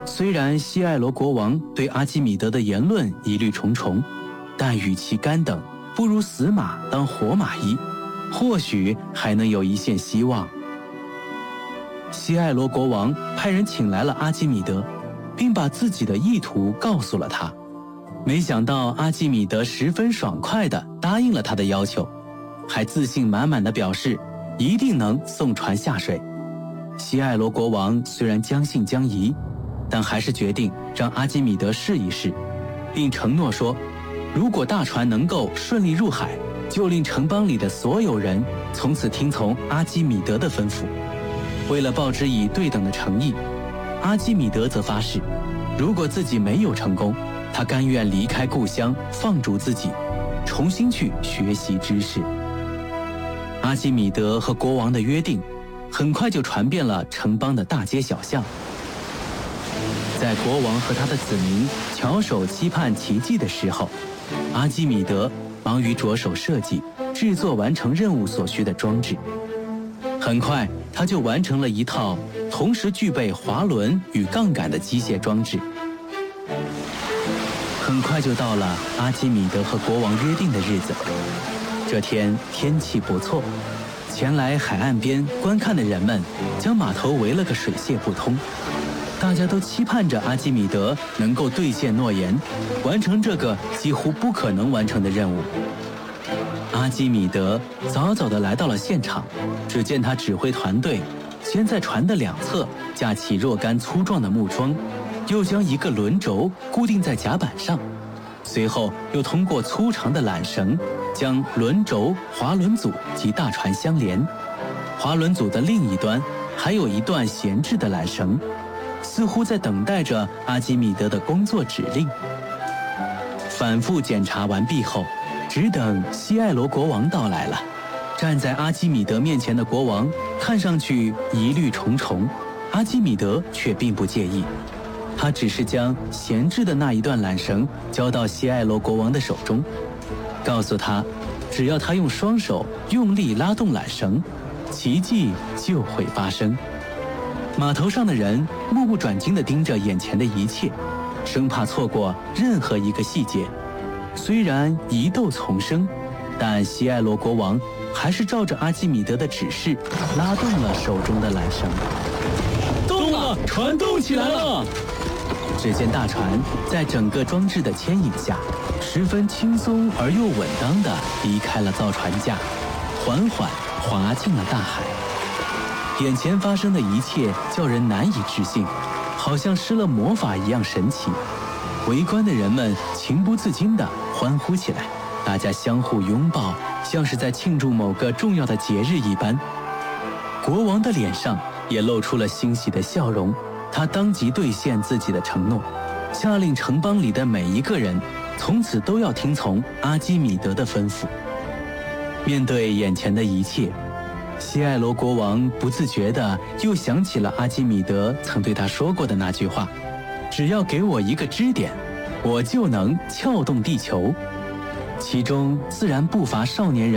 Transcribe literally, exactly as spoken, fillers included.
虽然西艾罗国王对阿基米德的言论疑虑重重，但与其干等，不如死马当活马医，或许还能有一线希望。西艾罗国王派人请来了阿基米德，并把自己的意图告诉了他。没想到阿基米德十分爽快地答应了他的要求，还自信满满地表示一定能送船下水。西艾罗国王虽然将信将疑，但还是决定让阿基米德试一试，并承诺说，如果大船能够顺利入海，就令城邦里的所有人从此听从阿基米德的吩咐。为了报之以对等的诚意，阿基米德则发誓，如果自己没有成功，他甘愿离开故乡，放逐自己，重新去学习知识。阿基米德和国王的约定很快就传遍了城邦的大街小巷。在国王和他的子民翘首期盼奇迹的时候，阿基米德忙于着手设计、制作完成任务所需的装置。很快，他就完成了一套同时具备滑轮与杠杆的机械装置。很快就到了阿基米德和国王约定的日子。这天天气不错，前来海岸边观看的人们将码头围了个水泄不通。大家都期盼着阿基米德能够兑现诺言，完成这个几乎不可能完成的任务。阿基米德早早地来到了现场，只见他指挥团队先在船的两侧架起若干粗壮的木桩，又将一个轮轴固定在甲板上，随后又通过粗长的缆绳将轮轴、滑轮组及大船相连。滑轮组的另一端还有一段闲置的缆绳，似乎在等待着阿基米德的工作指令。反复检查完毕后，只等西艾罗国王到来了。站在阿基米德面前的国王看上去疑虑重重，阿基米德却并不介意。他只是将闲置的那一段缆绳交到西艾罗国王的手中，告诉他，只要他用双手用力拉动缆绳，奇迹就会发生。码头上的人目不转睛地盯着眼前的一切，生怕错过任何一个细节。虽然疑窦丛生，但西艾罗国王还是照着阿基米德的指示拉动了手中的缆绳。动了，船动起来了！只见大船在整个装置的牵引下，十分轻松而又稳当地离开了造船架，缓缓滑进了大海。眼前发生的一切叫人难以置信，好像施了魔法一样神奇。围观的人们情不自禁地欢呼起来，大家相互拥抱，像是在庆祝某个重要的节日一般。国王的脸上也露出了欣喜的笑容，他当即兑现自己的承诺，下令城邦里的每一个人从此都要听从阿基米德的吩咐。面对眼前的一切，西艾罗国王不自觉地又想起了阿基米德曾对他说过的那句话，只要给我一个支点，我就能撬动地球。其中自然不乏少年人